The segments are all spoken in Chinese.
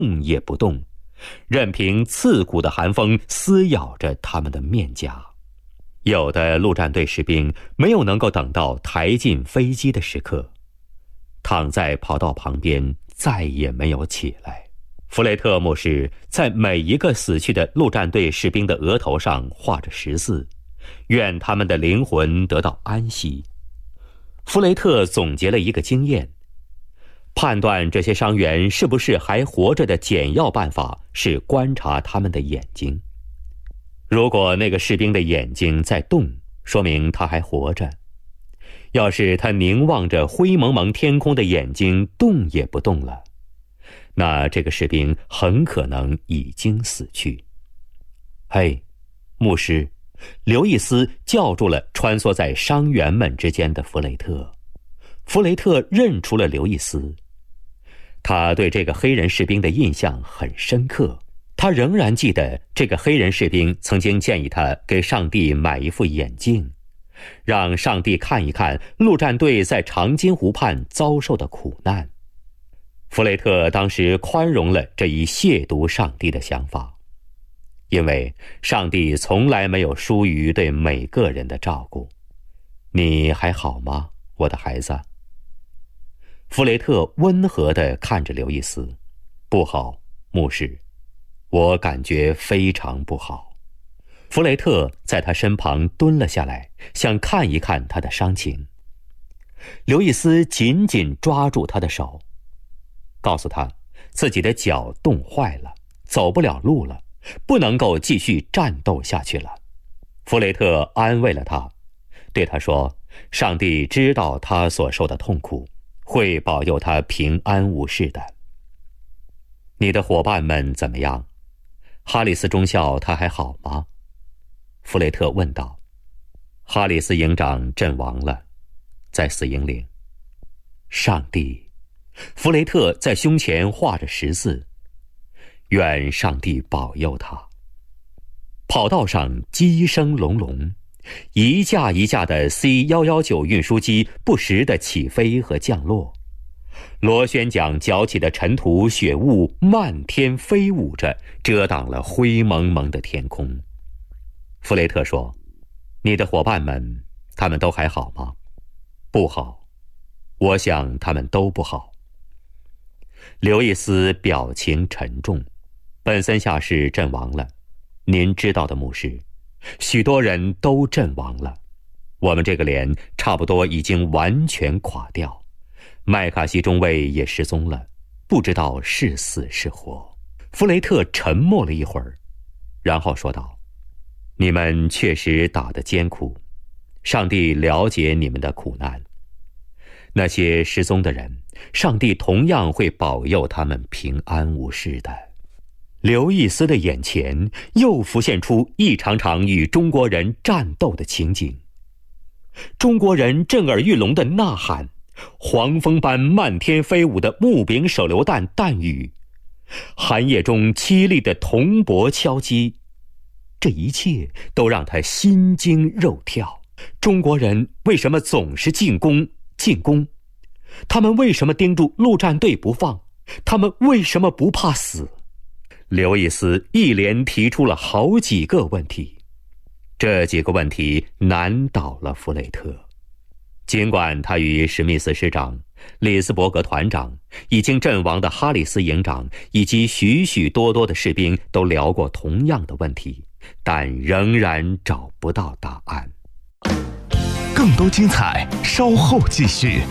动也不动，任凭刺骨的寒风撕咬着他们的面颊。有的陆战队士兵没有能够等到抬进飞机的时刻，躺在跑道旁边再也没有起来。弗雷特牧师在每一个死去的陆战队士兵的额头上画着十字，愿他们的灵魂得到安息。弗雷特总结了一个经验，判断这些伤员是不是还活着的简要办法是观察他们的眼睛。如果那个士兵的眼睛在动，说明他还活着；要是他凝望着灰蒙蒙天空的眼睛动也不动了，那这个士兵很可能已经死去。嘿，牧师，刘易斯叫住了穿梭在伤员们之间的弗雷特。弗雷特认出了刘易斯，他对这个黑人士兵的印象很深刻。他仍然记得这个黑人士兵曾经建议他给上帝买一副眼镜，让上帝看一看陆战队在长津湖畔遭受的苦难。弗雷特当时宽容了这一亵渎上帝的想法，因为上帝从来没有疏于对每个人的照顾。你还好吗，我的孩子？弗雷特温和地看着刘易斯。不好，牧师，我感觉非常不好。弗雷特在他身旁蹲了下来，想看一看他的伤情。刘易斯紧紧抓住他的手，告诉他自己的脚冻坏了，走不了路了，不能够继续战斗下去了。弗雷特安慰了他，对他说，上帝知道他所受的痛苦，会保佑他平安无事的。你的伙伴们怎么样？哈里斯中校他还好吗？弗雷特问道。哈里斯营长阵亡了，在死营岭。上帝，弗雷特在胸前画着十字，愿上帝保佑他。跑道上机声隆隆，一架一架的 C119 运输机不时地起飞和降落，螺旋桨搅起的尘土雪雾漫天飞舞着，遮挡了灰蒙蒙的天空。弗雷特说，你的伙伴们，他们都还好吗？不好，我想他们都不好。刘易斯表情沉重，本森下士阵亡了，您知道的，牧师，许多人都阵亡了，我们这个连差不多已经完全垮掉，麦卡锡中尉也失踪了，不知道是死是活。弗雷特沉默了一会儿，然后说道，你们确实打得艰苦，上帝了解你们的苦难。那些失踪的人，上帝同样会保佑他们平安无事的。刘易斯的眼前又浮现出一场场与中国人战斗的情景，中国人震耳欲聋的呐喊，黄蜂般漫天飞舞的木柄手榴弹弹雨，寒夜中凄厉的铜钹敲击，这一切都让他心惊肉跳。中国人为什么总是进攻？他们为什么盯住陆战队不放？他们为什么不怕死？刘易斯一连提出了好几个问题，这几个问题难倒了弗雷特。尽管他与史密斯师长、里斯伯格团长、已经阵亡的哈里斯营长以及许许多多的士兵都聊过同样的问题，但仍然找不到答案。 更多精彩稍后继续。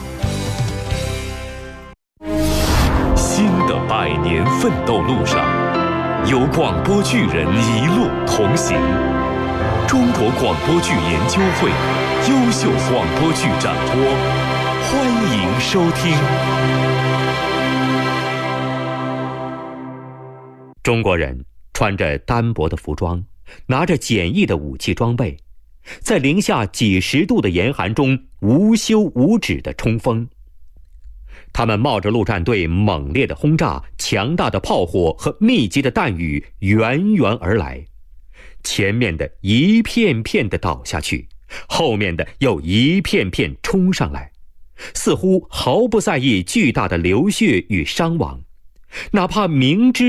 新的100年奋斗路上，有广播剧人一路同行。中国广播剧研究会优秀广播剧展播，欢迎收听。 中国人穿着单薄的服装，拿着简易的武器装备，在零下几十度的严寒中无休无止地冲锋。他们冒着陆战队猛烈的轰炸、强大的炮火和密集的弹雨源源而来，前面的一片片地倒下去，后面的又一片片冲上来，似乎毫不在意巨大的流血与伤亡， 哪怕明知